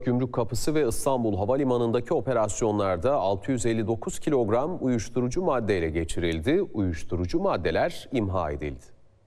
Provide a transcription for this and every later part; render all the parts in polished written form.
Gümrük Kapısı ve İstanbul Havalimanı'ndaki operasyonlarda 659 kilogram uyuşturucu maddeyle geçirildi. Uyuşturucu maddeler imha edildi.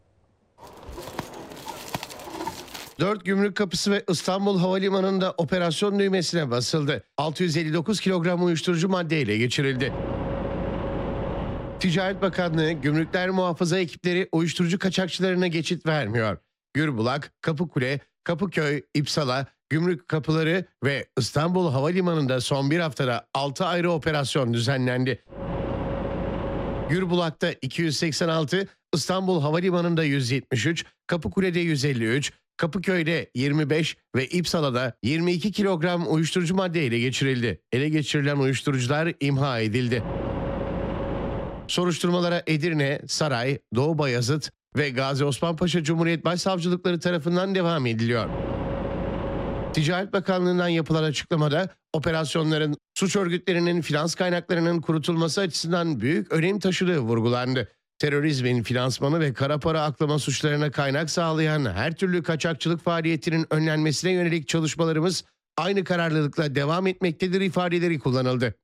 4 Gümrük Kapısı ve İstanbul Havalimanı'nda operasyon düğmesine basıldı. 659 kilogram uyuşturucu maddeyle geçirildi. Ticaret Bakanlığı, Gümrükler Muhafaza ekipleri uyuşturucu kaçakçılarına geçit vermiyor. Gürbulak, Kapıkule, Kapıköy, İpsala, Gümrük Kapıları ve İstanbul Havalimanı'nda son bir haftada 6 ayrı operasyon düzenlendi. Gürbulak'ta 286, İstanbul Havalimanı'nda 173, Kapıkule'de 153, Kapıköy'de 25 ve İpsala'da 22 kilogram uyuşturucu madde ele geçirildi. Ele geçirilen uyuşturucular imha edildi. Soruşturmalara Edirne, Saray, Doğu Bayazıt ve Gazi Osman Paşa Cumhuriyet Başsavcılıkları tarafından devam ediliyor. Ticaret Bakanlığı'ndan yapılan açıklamada operasyonların suç örgütlerinin finans kaynaklarının kurutulması açısından büyük önem taşıdığı vurgulandı. Terörizmin finansmanı ve kara para aklama suçlarına kaynak sağlayan her türlü kaçakçılık faaliyetinin önlenmesine yönelik çalışmalarımız aynı kararlılıkla devam etmektedir ifadeleri kullanıldı.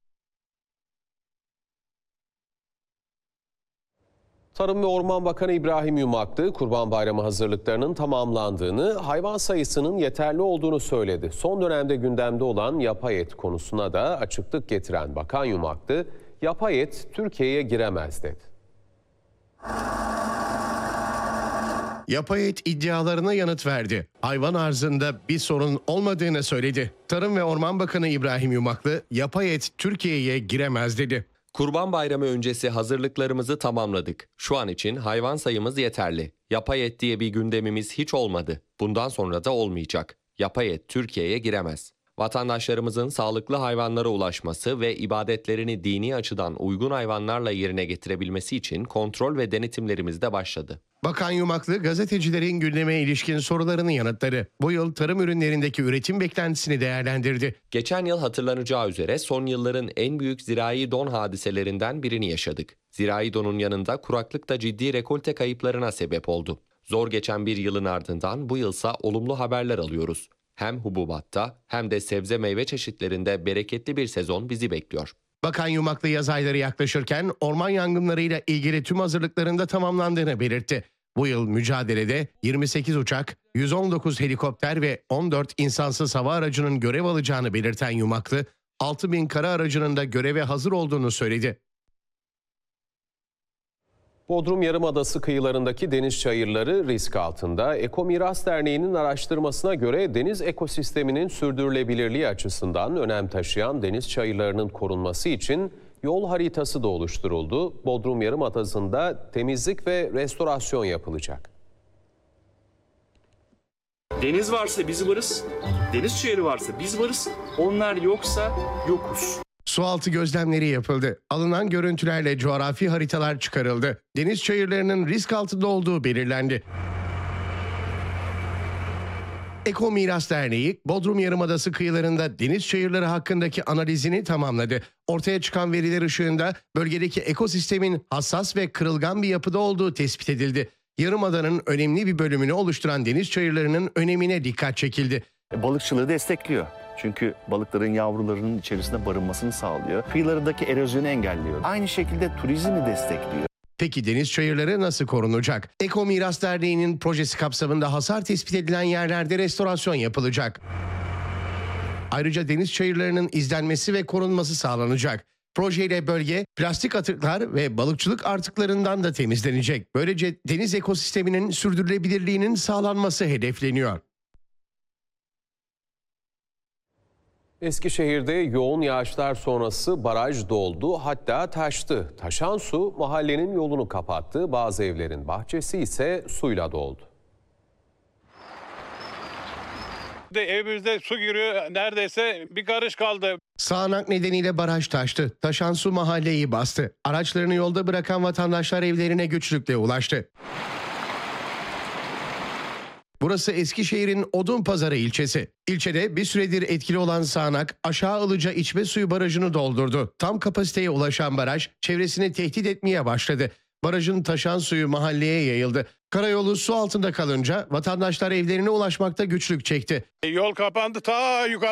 Tarım ve Orman Bakanı İbrahim Yumaklı, Kurban Bayramı hazırlıklarının tamamlandığını, hayvan sayısının yeterli olduğunu söyledi. Son dönemde gündemde olan yapay et konusuna da açıklık getiren Bakan Yumaklı, yapay et Türkiye'ye giremez dedi. Yapay et iddialarına yanıt verdi. Hayvan arzında bir sorun olmadığını söyledi. Tarım ve Orman Bakanı İbrahim Yumaklı, yapay et Türkiye'ye giremez dedi. Kurban Bayramı öncesi hazırlıklarımızı tamamladık. Şu an için hayvan sayımız yeterli. Yapay et diye bir gündemimiz hiç olmadı. Bundan sonra da olmayacak. Yapay et Türkiye'ye giremez. Vatandaşlarımızın sağlıklı hayvanlara ulaşması ve ibadetlerini dini açıdan uygun hayvanlarla yerine getirebilmesi için kontrol ve denetimlerimiz de başladı. Bakan Yumaklı gazetecilerin gündeme ilişkin sorularını yanıtladı. Bu yıl tarım ürünlerindeki üretim beklentisini değerlendirdi. Geçen yıl hatırlanacağı üzere son yılların en büyük zirai don hadiselerinden birini yaşadık. Zirai donun yanında kuraklık da ciddi rekolte kayıplarına sebep oldu. Zor geçen bir yılın ardından bu yılsa olumlu haberler alıyoruz. Hem hububatta hem de sebze meyve çeşitlerinde bereketli bir sezon bizi bekliyor. Bakan Yumaklı yaz ayları yaklaşırken orman yangınlarıyla ilgili tüm hazırlıkların da tamamlandığını belirtti. Bu yıl mücadelede 28 uçak, 119 helikopter ve 14 insansız hava aracının görev alacağını belirten Yumaklı, 6.000 kara aracının da göreve hazır olduğunu söyledi. Bodrum Yarımadası kıyılarındaki deniz çayırları risk altında. Eko Miras Derneği'nin araştırmasına göre deniz ekosisteminin sürdürülebilirliği açısından önem taşıyan deniz çayırlarının korunması için yol haritası da oluşturuldu. Bodrum Yarımadası'nda temizlik ve restorasyon yapılacak. Deniz varsa biz varız, deniz çayırı varsa biz varız, onlar yoksa yokuz. Sualtı gözlemleri yapıldı. Alınan görüntülerle coğrafi haritalar çıkarıldı. Deniz çayırlarının risk altında olduğu belirlendi. Eko Miras Derneği, Bodrum Yarımadası kıyılarında deniz çayırları hakkındaki analizini tamamladı. Ortaya çıkan veriler ışığında bölgedeki ekosistemin hassas ve kırılgan bir yapıda olduğu tespit edildi. Yarımadanın önemli bir bölümünü oluşturan deniz çayırlarının önemine dikkat çekildi. Balıkçılığı destekliyor. Çünkü balıkların yavrularının içerisinde barınmasını sağlıyor. Kıyılarındaki erozyonu engelliyor. Aynı şekilde turizmi destekliyor. Peki deniz çayırları nasıl korunacak? Eko Miras Derneği'nin projesi kapsamında hasar tespit edilen yerlerde restorasyon yapılacak. Ayrıca deniz çayırlarının izlenmesi ve korunması sağlanacak. Projeyle bölge plastik atıklar ve balıkçılık artıklarından da temizlenecek. Böylece deniz ekosisteminin sürdürülebilirliğinin sağlanması hedefleniyor. Eskişehir'de yoğun yağışlar sonrası baraj doldu, hatta taştı. Taşan su mahallenin yolunu kapattı, bazı evlerin bahçesi ise suyla doldu. Evimizde su giriyor, neredeyse bir karış kaldı. Sağanak nedeniyle baraj taştı. Taşan su mahalleyi bastı. Araçlarını yolda bırakan vatandaşlar evlerine güçlükle ulaştı. Burası Eskişehir'in Odunpazarı ilçesi. İlçede bir süredir etkili olan sağanak Aşağı Ilıca içme suyu barajını doldurdu. Tam kapasiteye ulaşan baraj çevresini tehdit etmeye başladı. Barajın taşan suyu mahalleye yayıldı. Karayolu su altında kalınca vatandaşlar evlerine ulaşmakta güçlük çekti. Yol kapandı, ta yukarı